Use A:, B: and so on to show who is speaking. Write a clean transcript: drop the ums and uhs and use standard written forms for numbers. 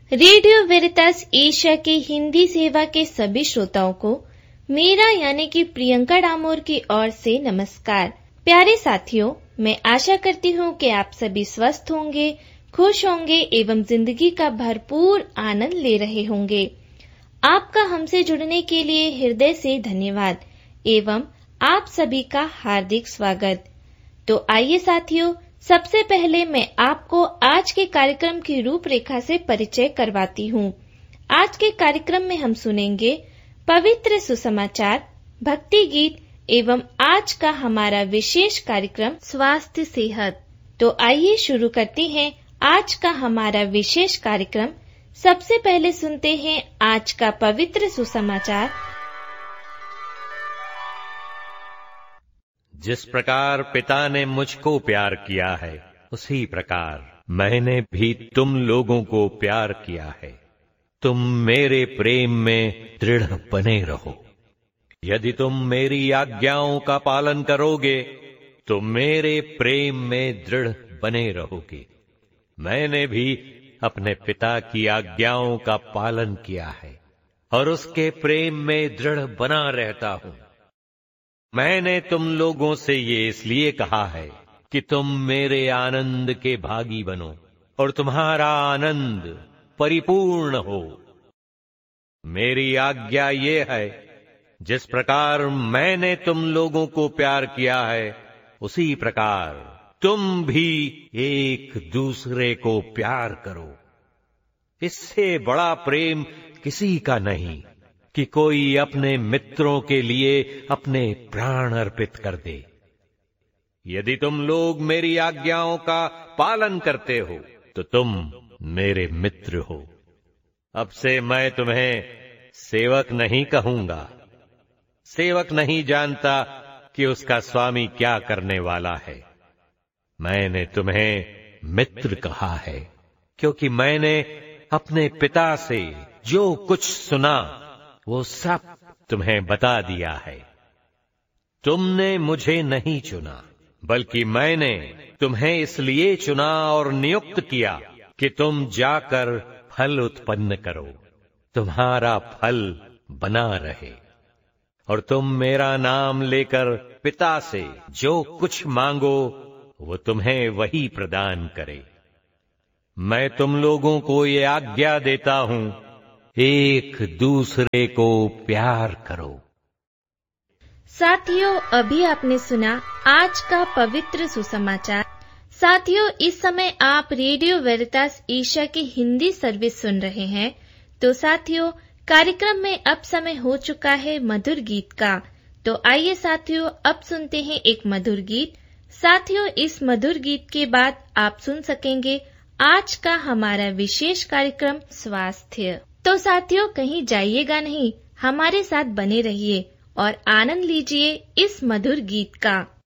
A: Radio वेरितास Asia के हिंदी सेवा के सभी श्रोताओं को मेरा यानी कि प्रियंका डामोर की ओर से नमस्कार। प्यारे साथियों, मैं आशा करती हूँ कि आप सभी स्वस्थ होंगे, खुश होंगे एवं जिंदगी का भरपूर आनंद ले रहे होंगे। आपका हमसे जुड़ने के लिए हृदय से धन्यवाद एवं आप सभी का हार्दिक स्वागत। तो आइए साथियों, सबसे पहले मैं आपको आज के कार्यक्रम की रूपरेखा से परिचय करवाती हूँ। आज के कार्यक्रम में हम सुनेंगे पवित्र सुसमाचार, भक्ति गीत एवं आज का हमारा विशेष कार्यक्रम स्वास्थ्य सेहत। तो आइए शुरू करते हैं आज का हमारा विशेष कार्यक्रम। सबसे पहले सुनते हैं आज का पवित्र सुसमाचार।
B: जिस प्रकार पिता ने मुझको प्यार किया है, उसी प्रकार मैंने भी तुम लोगों को प्यार किया है। तुम मेरे प्रेम में दृढ़ बने रहो। यदि तुम मेरी आज्ञाओं का पालन करोगे तो मेरे प्रेम में दृढ़ बने रहोगे। मैंने भी अपने पिता की आज्ञाओं का पालन किया है और उसके प्रेम में दृढ़ बना रहता हूं। मैंने तुम लोगों से ये इसलिए कहा है कि तुम मेरे आनंद के भागी बनो और तुम्हारा आनंद परिपूर्ण हो। मेरी आज्ञा ये है, जिस प्रकार मैंने तुम लोगों को प्यार किया है, उसी प्रकार तुम भी एक दूसरे को प्यार करो। इससे बड़ा प्रेम किसी का नहीं कि कोई अपने मित्रों के लिए अपने प्राण अर्पित कर दे। यदि तुम लोग मेरी आज्ञाओं का पालन करते हो तो तुम मेरे मित्र हो। अब से मैं तुम्हें सेवक नहीं कहूंगा। सेवक नहीं जानता कि उसका स्वामी क्या करने वाला है। मैंने तुम्हें मित्र कहा है, क्योंकि मैंने अपने पिता से जो कुछ सुना वो सब तुम्हें बता दिया है। तुमने मुझे नहीं चुना, बल्कि मैंने तुम्हें इसलिए चुना और नियुक्त किया कि तुम जाकर फल उत्पन्न करो, तुम्हारा फल बना रहे और तुम मेरा नाम लेकर पिता से जो कुछ मांगो वो तुम्हें वही प्रदान करे। मैं तुम लोगों को ये आज्ञा देता हूं, एक दूसरे को प्यार करो।
A: साथियों, अभी आपने सुना आज का पवित्र सुसमाचार। साथियों, इस समय आप रेडियो वेरितास एशिया की हिंदी सर्विस सुन रहे हैं। तो साथियों, कार्यक्रम में अब समय हो चुका है मधुर गीत का। तो आइए साथियों, अब सुनते हैं एक मधुर गीत। साथियों, इस मधुर गीत के बाद आप सुन सकेंगे आज का हमारा विशेष कार्यक्रम स्वास्थ्य। तो साथियों, कहीं जाइएगा नहीं, हमारे साथ बने रहिए और आनंद लीजिए इस मधुर गीत का।